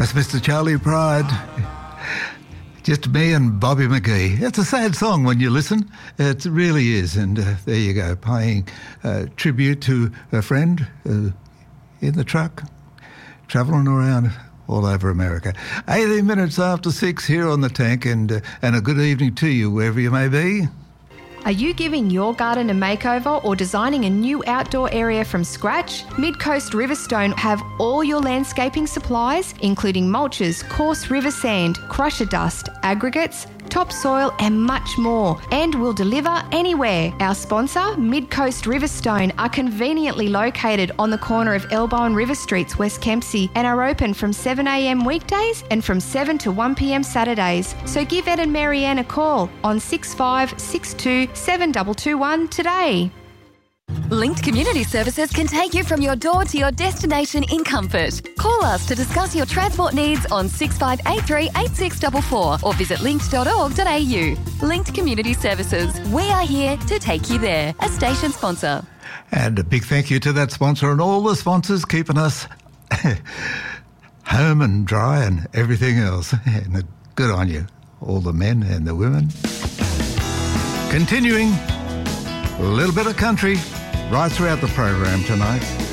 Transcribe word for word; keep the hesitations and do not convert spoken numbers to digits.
That's Mister Charlie Pride. Just me and Bobby McGee. It's a sad song when you listen. It really is. And uh, there you go, paying uh, tribute to a friend uh, in the truck, travelling around all over America. eighteen minutes after six here on The Tank, and, uh, and a good evening to you wherever you may be. Are you giving your garden a makeover or designing a new outdoor area from scratch? Midcoast Riverstone have all your landscaping supplies, including mulches, coarse river sand, crusher dust, aggregates, topsoil and much more, and will deliver anywhere. Our sponsor, Midcoast Riverstone, are conveniently located on the corner of Elbow and River Streets, West Kempsey, and are open from seven a m weekdays and from seven to one p m Saturdays. So give Ed and Marianne a call on six five six two seven two two one today. Linked Community Services can take you from your door to your destination in comfort. Call us to discuss your transport needs on six five eight three eight six four four or visit linked dot org dot a u. Linked Community Services. We are here to take you there. A station sponsor. And a big thank you to that sponsor and all the sponsors keeping us home and dry and everything else. And good on you, all the men and the women. Continuing, a little bit of country right throughout the program tonight.